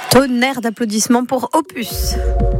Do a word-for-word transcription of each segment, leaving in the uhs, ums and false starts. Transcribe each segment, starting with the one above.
Tonnerre d'applaudissements pour Opus.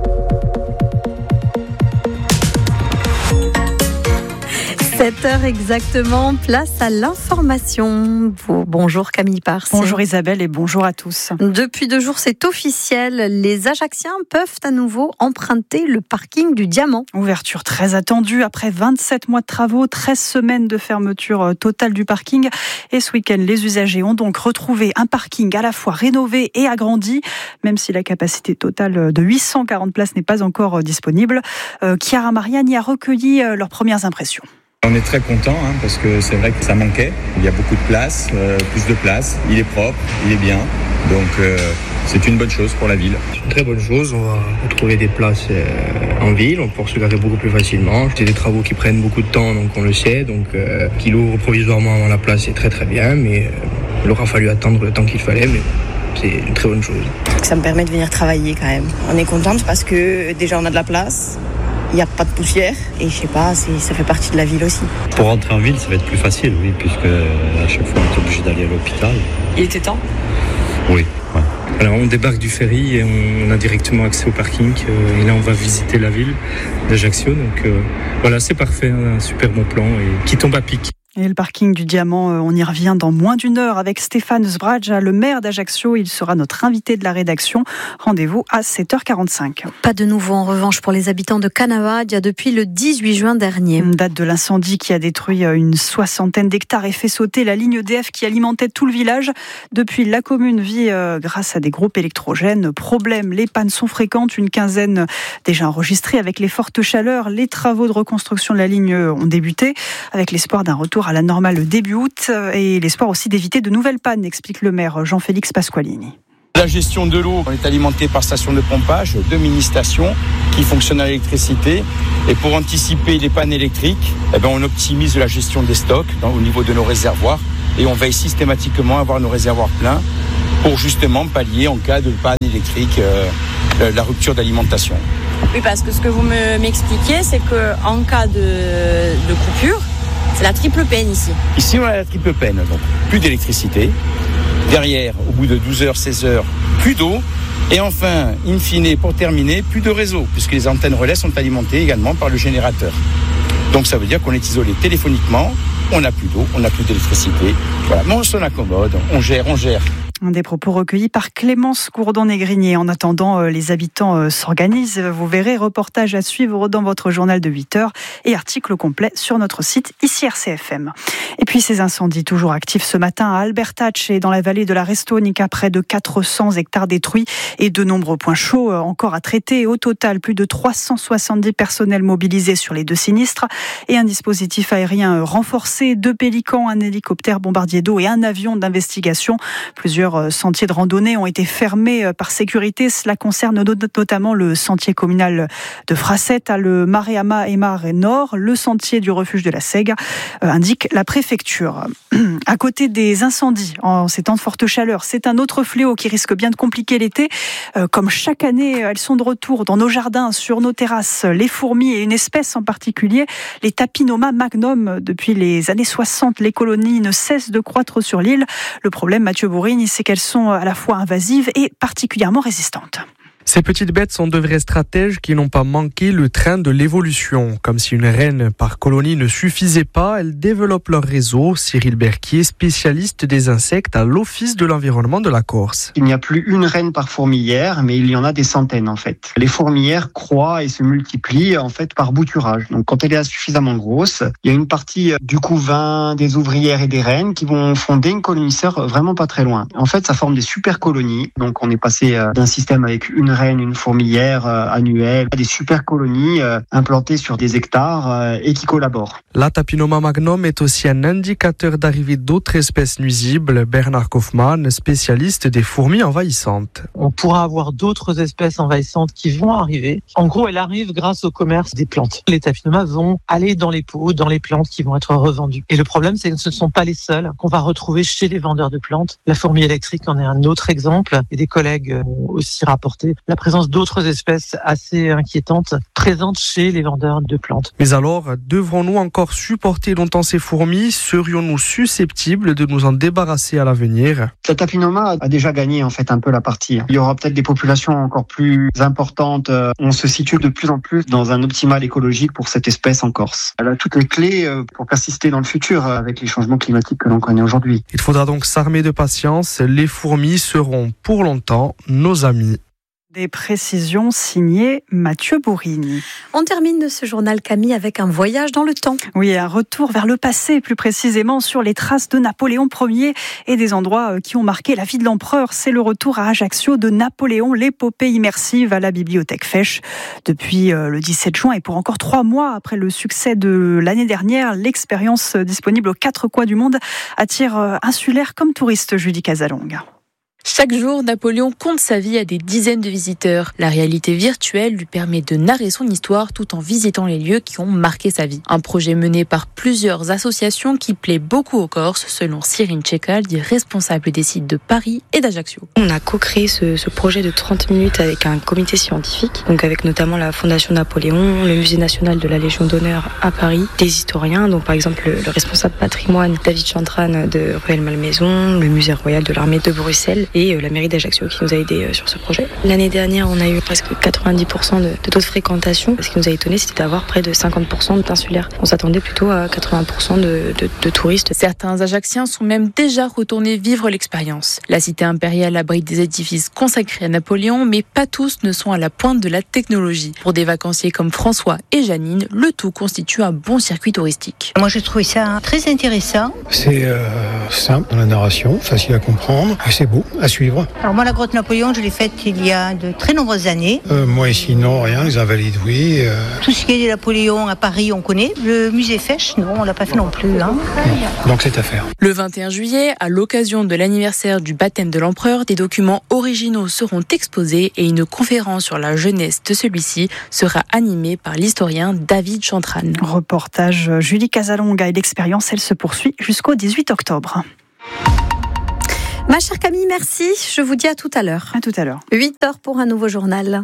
sept heures exactement, place à l'information. Bonjour Camille Pars. Bonjour Isabelle et bonjour à tous. Depuis deux jours, c'est officiel. Les Ajacciens peuvent à nouveau emprunter le parking du Diamant. Ouverture très attendue après vingt-sept mois de travaux, treize semaines de fermeture totale du parking. Et ce week-end, les usagers ont donc retrouvé un parking à la fois rénové et agrandi, même si la capacité totale de huit cent quarante places n'est pas encore disponible. Euh, Chiara Mariani a recueilli leurs premières impressions. On est très content hein, parce que c'est vrai que ça manquait. Il y a beaucoup de place, euh, plus de place. Il est propre, il est bien. Donc euh, c'est une bonne chose pour la ville. C'est une très bonne chose. On va retrouver des places euh, en ville. On pourra se garer beaucoup plus facilement. C'est des travaux qui prennent beaucoup de temps, donc on le sait. Donc euh, qu'il ouvre provisoirement avant la place, c'est très très bien. Mais euh, il aura fallu attendre le temps qu'il fallait. Mais c'est une très bonne chose. Ça me permet de venir travailler quand même. On est contente parce que déjà on a de la place. Il n'y a pas de poussière et je sais pas, c'est, ça fait partie de la ville aussi. Pour rentrer en ville, ça va être plus facile, oui, puisque à chaque fois on est obligé d'aller à l'hôpital. Il était temps ? Oui. Ouais. Alors on débarque du ferry et on a directement accès au parking. Et là on va visiter la ville d'Ajaccio. Donc euh, voilà, c'est parfait, un super bon plan et qui tombe à pic. Et le parking du Diamant, on y revient dans moins d'une heure avec Stéphane Zbradja, le maire d'Ajaccio. Il sera notre invité de la rédaction. Rendez-vous à sept heures quarante-cinq. Pas de nouveau en revanche pour les habitants de Canavadia depuis le dix-huit juin dernier. Une date de l'incendie qui a détruit une soixantaine d'hectares et fait sauter la ligne E D F qui alimentait tout le village. Depuis, la commune vit euh, grâce à des groupes électrogènes. Problème, les pannes sont fréquentes, une quinzaine déjà enregistrées. Avec les fortes chaleurs, les travaux de reconstruction de la ligne ont débuté avec l'espoir d'un retour à la normale début août et l'espoir aussi d'éviter de nouvelles pannes, explique le maire Jean-Félix Pasqualini. La gestion de l'eau, on est alimenté par station de pompage, deux mini-stations qui fonctionnent à l'électricité. Et pour anticiper les pannes électriques, eh ben on optimise la gestion des stocks dans, au niveau de nos réservoirs et on veille systématiquement à avoir nos réservoirs pleins pour justement pallier en cas de panne électrique euh, la rupture d'alimentation. Oui, parce que ce que vous me, m'expliquiez, c'est qu'en cas de, de coupure, c'est la triple peine ici. Ici, on a la triple peine, donc plus d'électricité. Derrière, au bout de douze heures, seize heures, plus d'eau. Et enfin, in fine, pour terminer, plus de réseau, puisque les antennes relais sont alimentées également par le générateur. Donc ça veut dire qu'on est isolé téléphoniquement, on n'a plus d'eau, on n'a plus d'électricité. Voilà, mais on s'en accommode, on gère, on gère. Des propos recueillis par Clémence Gourdon-Négrier. En attendant, les habitants s'organisent. Vous verrez, reportage à suivre dans votre journal de huit heures et article complet sur notre site ici R C F M. Et puis ces incendies toujours actifs ce matin à Albertach et dans la vallée de la Restonica, près de quatre cents hectares détruits et de nombreux points chauds encore à traiter. Au total, plus de trois cent soixante-dix personnels mobilisés sur les deux sinistres et un dispositif aérien renforcé, deux pélicans, un hélicoptère bombardier d'eau et un avion d'investigation. Plusieurs sentiers de randonnée ont été fermés par sécurité. Cela concerne notamment le sentier communal de Frasset, le Maréama et Marais Nord, le sentier du refuge de la Sègue, euh, indique la préfecture. À côté des incendies, en ces temps de forte chaleur, c'est un autre fléau qui risque bien de compliquer l'été. Euh, comme chaque année, elles sont de retour dans nos jardins, sur nos terrasses. Les fourmis et une espèce en particulier, les Tapinoma magnum. Depuis les années soixante, les colonies ne cessent de croître sur l'île. Le problème, Mathieu Bourrigne, c'est qu'elles sont à la fois invasives et particulièrement résistantes. Ces petites bêtes sont de vrais stratèges qui n'ont pas manqué le train de l'évolution. Comme si une reine par colonie ne suffisait pas, elles développent leur réseau. Cyril Berquier, spécialiste des insectes à l'Office de l'environnement de la Corse. Il n'y a plus une reine par fourmilière, mais il y en a des centaines en fait. Les fourmilières croient et se multiplient en fait par bouturage. Donc quand elle est suffisamment grosse, il y a une partie du couvain, des ouvrières et des reines qui vont fonder une colonie sœur vraiment pas très loin. En fait, ça forme des super colonies. Donc on est passé d'un système avec une reine, une fourmilière euh, annuelle, des super colonies euh, implantées sur des hectares euh, et qui collaborent. La Tapinoma magnum est aussi un indicateur d'arrivée d'autres espèces nuisibles. Bernard Kaufmann, spécialiste des fourmis envahissantes. On pourra avoir d'autres espèces envahissantes qui vont arriver. En gros, elles arrivent grâce au commerce des plantes. Les Tapinoma vont aller dans les pots, dans les plantes qui vont être revendues. Et le problème, c'est que ce ne sont pas les seuls qu'on va retrouver chez les vendeurs de plantes. La fourmi électrique en est un autre exemple. Et des collègues ont aussi rapporté la présence d'autres espèces assez inquiétantes présentes chez les vendeurs de plantes. Mais alors, devrons-nous encore supporter longtemps ces fourmis ? Serions-nous susceptibles de nous en débarrasser à l'avenir ? Le tapinoma a déjà gagné en fait un peu la partie. Il y aura peut-être des populations encore plus importantes. On se situe de plus en plus dans un optimal écologique pour cette espèce en Corse. Elle a toutes les clés pour persister dans le futur avec les changements climatiques que l'on connaît aujourd'hui. Il faudra donc s'armer de patience. Les fourmis seront pour longtemps nos amis. Des précisions signées Mathieu Bourrini. On termine ce journal, Camille, avec un voyage dans le temps. Oui, un retour vers le passé, plus précisément sur les traces de Napoléon Ier et des endroits qui ont marqué la vie de l'empereur. C'est le retour à Ajaccio de Napoléon, l'épopée immersive à la bibliothèque Fesch. Depuis le dix-sept juin et pour encore trois mois après le succès de l'année dernière, l'expérience disponible aux quatre coins du monde attire insulaires comme touristes. Julie Casalonga. Chaque jour, Napoléon compte sa vie à des dizaines de visiteurs. La réalité virtuelle lui permet de narrer son histoire tout en visitant les lieux qui ont marqué sa vie. Un projet mené par plusieurs associations qui plaît beaucoup aux Corses, selon Cyrine Tchekal, responsable des sites de Paris et d'Ajaccio. On a co-créé ce, ce projet de trente minutes avec un comité scientifique, donc avec notamment la Fondation Napoléon, le Musée national de la Légion d'honneur à Paris, des historiens, donc par exemple le, le responsable patrimoine David Chantran de Rueil-Malmaison, le Musée royal de l'armée de Bruxelles et la mairie d'Ajaccio qui nous a aidés sur ce projet. L'année dernière, on a eu presque quatre-vingt-dix pour cent de, de taux de fréquentation. Ce qui nous a étonné, c'était d'avoir près de cinquante pour cent d'insulaires. On s'attendait plutôt à quatre-vingts pour cent de, de, de touristes. Certains Ajacciens sont même déjà retournés vivre l'expérience. La cité impériale abrite des édifices consacrés à Napoléon, mais pas tous ne sont à la pointe de la technologie. Pour des vacanciers comme François et Janine, le tout constitue un bon circuit touristique. Moi, j'ai trouvé ça très intéressant. C'est euh, simple dans la narration, facile à comprendre, et c'est beau à suivre. Alors moi, la grotte Napoléon, je l'ai faite il y a de très nombreuses années. Euh, moi ici, non, rien, les Invalides, oui. Euh... Tout ce qui est de Napoléon à Paris, on connaît. Le musée Fesch, non, on l'a pas fait non plus. Hein. Donc c'est à faire. Le vingt et un juillet, à l'occasion de l'anniversaire du baptême de l'empereur, des documents originaux seront exposés et une conférence sur la jeunesse de celui-ci sera animée par l'historien David Chantran. Reportage Julie Casalonga et l'expérience, elle se poursuit jusqu'au dix-huit octobre. Ma chère Camille, merci. Je vous dis à tout à l'heure. À tout à l'heure. huit heures pour un nouveau journal.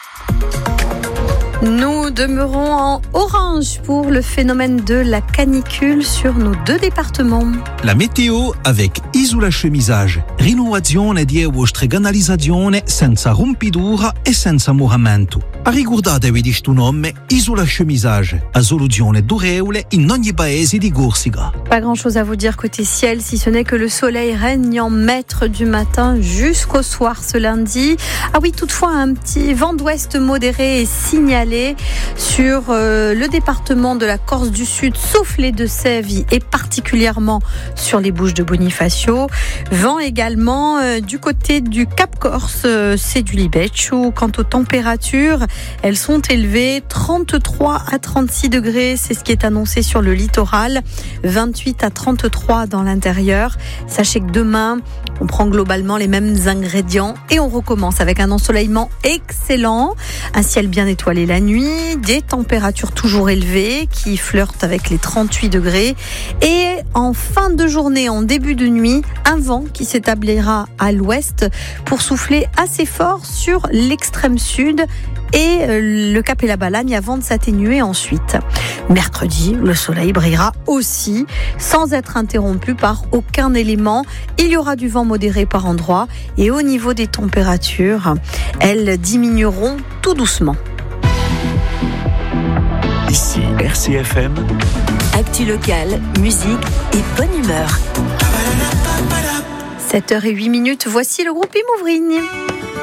Nous demeurons en orange pour le phénomène de la canicule sur nos deux départements. La météo avec Isola Chemisage. Rinnovazione di e streganalizzazione senza rompidura e senza muramento. Ricordatevi di sto nome Isola Chemisage. A soluzione dureule in ogni paese di Corsica. Pas grand chose à vous dire côté ciel, si ce n'est que le soleil règne en maître du matin jusqu'au soir ce lundi. Ah oui, toutefois, un petit vent d'ouest modéré est signalé sur euh, le département de la Corse du Sud, sauf les Deux-Sèvres et particulièrement sur les Bouches de Bonifacio. Vent également euh, du côté du Cap Corse, euh, c'est du Libeccio. Quant aux températures, elles sont élevées, trente-trois à trente-six degrés, c'est ce qui est annoncé sur le littoral, vingt-huit à trente-trois dans l'intérieur. Sachez que demain, on prend globalement les mêmes ingrédients et on recommence avec un ensoleillement excellent, un ciel bien étoilé la nuit, des températures toujours élevées qui flirtent avec les trente-huit degrés et en fin de journée, en début de nuit, un vent qui s'établira à l'ouest pour souffler assez fort sur l'extrême sud et le Cap et la Balagne avant de s'atténuer ensuite. Mercredi, le soleil brillera aussi sans être interrompu par aucun élément. Il y aura du vent modéré par endroits et au niveau des températures, elles diminueront tout doucement. Ici R C F M. Actu locale, musique et bonne humeur. sept heures zéro huit minutes, voici le groupe Imouvrigne.